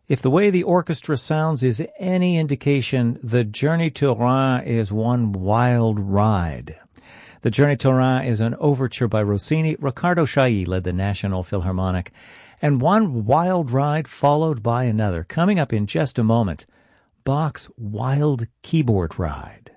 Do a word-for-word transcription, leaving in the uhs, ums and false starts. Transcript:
If the way the orchestra sounds is any indication, the Journey to Rheims is one wild ride. The Journey to Rheims is an overture by Rossini. Riccardo Chailly led the National Philharmonic. And one wild ride followed by another. Coming up in just a moment, Bach's Wild Keyboard Ride.